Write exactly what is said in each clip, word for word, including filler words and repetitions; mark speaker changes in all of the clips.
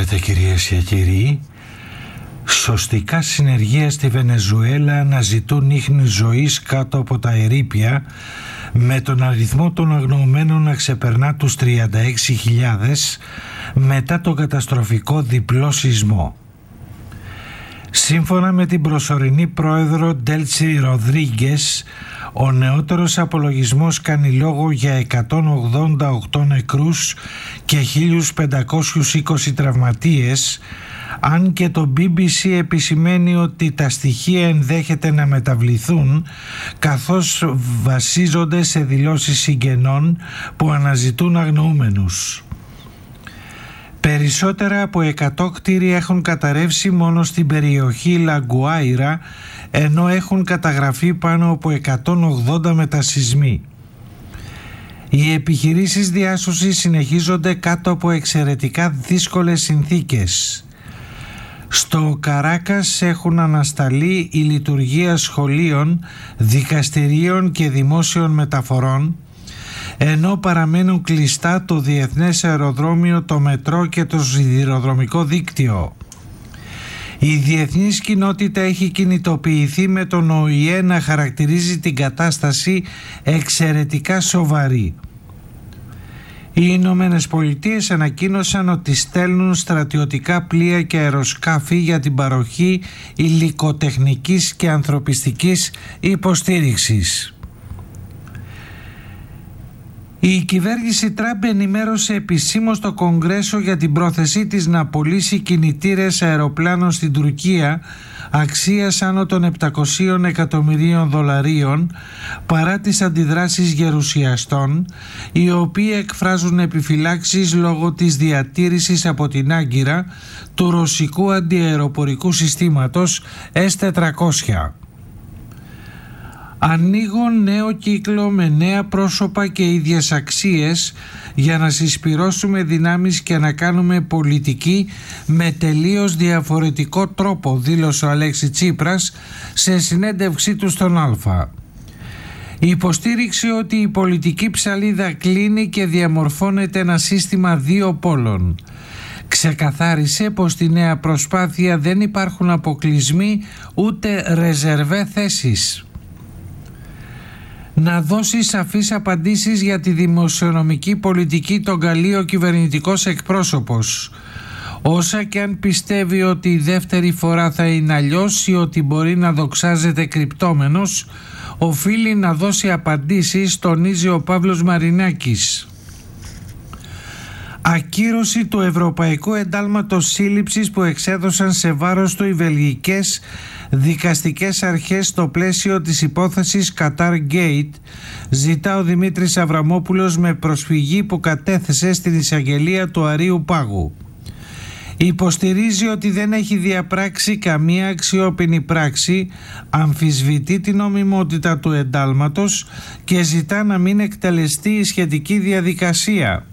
Speaker 1: Ξέρετε, κυρίες και κύριοι, σωστικά συνεργεία στη Βενεζουέλα αναζητούν ίχνη ζωής κάτω από τα ερείπια, με τον αριθμό των αγνοωμένων να ξεπερνά τους τριάντα έξι χιλιάδες μετά τον καταστροφικό διπλό σεισμό. Σύμφωνα με την προσωρινή πρόεδρο Ντέλτσι Ροδρίγκες, ο νεότερος απολογισμός κάνει λόγο για εκατόν ογδόντα οκτώ νεκρούς και χίλια πεντακόσιους είκοσι τραυματίες, αν και το μπι μπι σι επισημαίνει ότι τα στοιχεία ενδέχεται να μεταβληθούν, καθώς βασίζονται σε δηλώσεις συγγενών που αναζητούν αγνοούμενους. Περισσότερα από εκατό κτίρια έχουν καταρρεύσει μόνο στην περιοχή Λαγκουάιρα, ενώ έχουν καταγραφεί πάνω από εκατόν ογδόντα μετασεισμοί. Οι επιχειρήσεις διάσωσης συνεχίζονται κάτω από εξαιρετικά δύσκολες συνθήκες. Στο Καράκας έχουν ανασταλεί η λειτουργία σχολείων, δικαστηρίων και δημόσιων μεταφορών, ενώ παραμένουν κλειστά το διεθνές αεροδρόμιο, το μετρό και το σιδηροδρομικό δίκτυο. Η διεθνής κοινότητα έχει κινητοποιηθεί, με τον Ο Η Ε να χαρακτηρίζει την κατάσταση εξαιρετικά σοβαρή. Οι Ηνωμένες Πολιτείες ανακοίνωσαν ότι στέλνουν στρατιωτικά πλοία και αεροσκάφη για την παροχή υλικοτεχνικής και ανθρωπιστικής υποστήριξης. Η κυβέρνηση Τραμπ ενημέρωσε επισήμως το Κογκρέσο για την πρόθεσή της να πωλήσει κινητήρες αεροπλάνων στην Τουρκία αξίας άνω των επτακόσια εκατομμυρίων δολαρίων, παρά τις αντιδράσεις γερουσιαστών, οι οποίοι εκφράζουν επιφυλάξεις λόγω της διατήρησης από την Άγκυρα του ρωσικού αντιαεροπορικού συστήματος ες τετρακόσια. Ανοίγω νέο κύκλο με νέα πρόσωπα και ίδιες αξίες για να συσπυρώσουμε δυνάμεις και να κάνουμε πολιτική με τελείως διαφορετικό τρόπο, δήλωσε ο Αλέξη Τσίπρας σε συνέντευξή του στον Αλφα. Η υποστήριξη ότι η πολιτική ψαλίδα κλείνει και διαμορφώνεται ένα σύστημα δύο πόλων. Ξεκαθάρισε πως στη νέα προσπάθεια δεν υπάρχουν αποκλεισμοί ούτε ρεζερβέ θέσεις. Να δώσει σαφείς απαντήσεις για τη δημοσιονομική πολιτική τον καλεί ο κυβερνητικός εκπρόσωπος. Όσα και αν πιστεύει ότι η δεύτερη φορά θα είναι αλλιώς ή ότι μπορεί να δοξάζεται κρυπτόμενος, οφείλει να δώσει απαντήσεις, τονίζει ο Παύλος Μαρινάκης. Ακύρωση του Ευρωπαϊκού Εντάλματος Σύλληψης που εξέδωσαν σε βάρος του οι βελγικές δικαστικές αρχές στο πλαίσιο της υπόθεσης Qatar Gate, ζητά ο Δημήτρης Αβραμόπουλος με προσφυγή που κατέθεσε στην εισαγγελία του Αρείου Πάγου. Υποστηρίζει ότι δεν έχει διαπράξει καμία αξιόπινη πράξη, αμφισβητεί την νομιμότητα του εντάλματος και ζητά να μην εκτελεστεί η σχετική διαδικασία.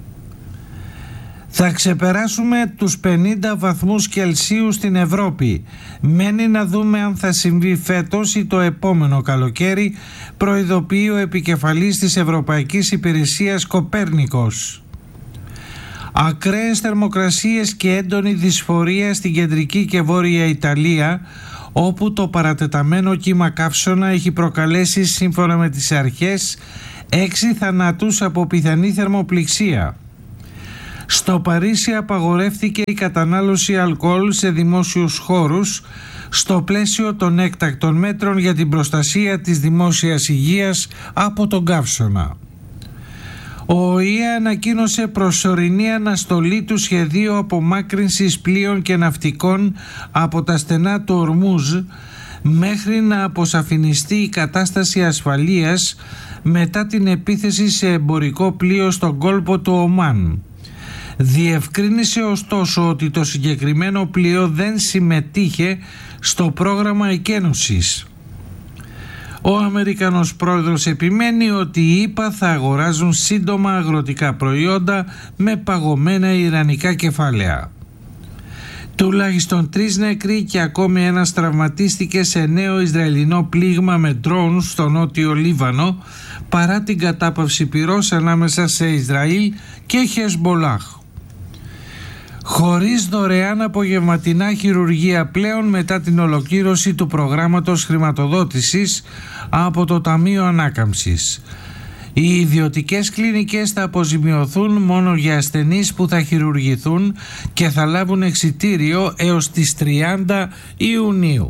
Speaker 1: Θα ξεπεράσουμε τους πενήντα βαθμούς Κελσίου στην Ευρώπη. Μένει να δούμε αν θα συμβεί φέτος ή το επόμενο καλοκαίρι, προειδοποιεί ο επικεφαλής της Ευρωπαϊκής Υπηρεσίας Κοπέρνικος. Ακραίες θερμοκρασίες και έντονη δυσφορία στην κεντρική και βόρεια Ιταλία, όπου το παρατεταμένο κύμα καύσωνα έχει προκαλέσει, σύμφωνα με τις αρχές, έξι θανάτους από πιθανή θερμοπληξία. Στο Παρίσι απαγορεύτηκε η κατανάλωση αλκοόλ σε δημόσιους χώρους στο πλαίσιο των έκτακτων μέτρων για την προστασία της δημόσιας υγείας από τον καύσωνα. Ο Ο Η Ε ανακοίνωσε προσωρινή αναστολή του σχεδίου απομάκρυνσης πλοίων και ναυτικών από τα στενά του Ορμούζ μέχρι να αποσαφινιστεί η κατάσταση ασφαλείας μετά την επίθεση σε εμπορικό πλοίο στον κόλπο του Ομάν. Διευκρίνησε ωστόσο ότι το συγκεκριμένο πλοίο δεν συμμετείχε στο πρόγραμμα εκένωσης. Ο Αμερικανός πρόεδρος επιμένει ότι οι ΗΠΑ θα αγοράζουν σύντομα αγροτικά προϊόντα με παγωμένα ιρανικά κεφάλαια. Τουλάχιστον τρεις νεκροί και ακόμη ένας τραυματίστηκε σε νέο Ισραηλινό πλήγμα με ντρόουν στο νότιο Λίβανο, παρά την κατάπαυση πυρός ανάμεσα σε Ισραήλ και Χεσμπολάχ. Χωρίς δωρεάν απογευματινά χειρουργία πλέον μετά την ολοκλήρωση του προγράμματος χρηματοδότησης από το Ταμείο Ανάκαμψης. Οι ιδιωτικές κλινικές θα αποζημιωθούν μόνο για ασθενείς που θα χειρουργηθούν και θα λάβουν εξιτήριο έως τις τριάντα Ιουνίου.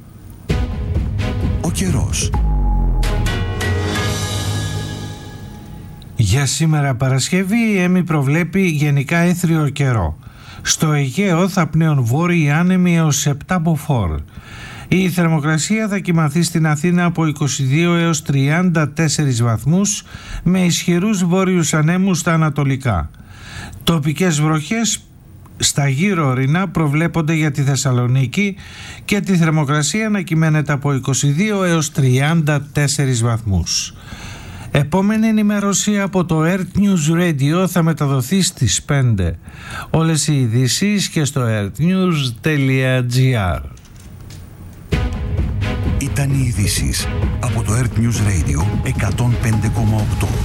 Speaker 2: Ο καιρός.
Speaker 1: Για σήμερα Παρασκευή η ΕΜΗ προβλέπει γενικά έθριο καιρό. Στο Αιγαίο θα πνέουν βόρειοι άνεμοι έως επτά μποφόρ. Η θερμοκρασία θα κυμανθεί στην Αθήνα από είκοσι δύο έως τριάντα τέσσερις βαθμούς με ισχυρούς βόρειους ανέμους στα ανατολικά. Τοπικές βροχές στα γύρω ορεινά προβλέπονται για τη Θεσσαλονίκη και τη θερμοκρασία να κυμαίνεται από είκοσι δύο έως τριάντα τέσσερις βαθμούς. Επόμενη ενημέρωση από το Earth News Radio θα μεταδοθεί στις πέντε. Όλες οι ειδήσεις και στο earthnews τελεία gr.
Speaker 2: Ήταν οι ειδήσεις από το Earth News Radio εκατόν πέντε κόμμα οκτώ.